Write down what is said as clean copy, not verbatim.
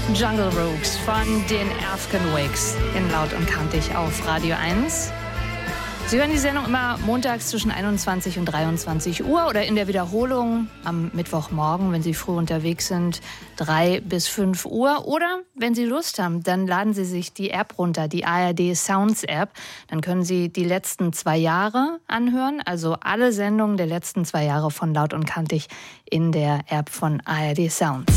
Jungle Rooks von den African Wakes in Laut und Kantig auf Radio 1. Sie hören die Sendung immer montags zwischen 21 und 23 Uhr oder in der Wiederholung am Mittwochmorgen, wenn Sie früh unterwegs sind, 3 bis 5 Uhr. Oder wenn Sie Lust haben, dann laden Sie sich die App runter, die ARD Sounds App. Dann können Sie die letzten 2 Jahre anhören, also alle Sendungen der letzten 2 Jahre von Laut und Kantig in der App von ARD Sounds.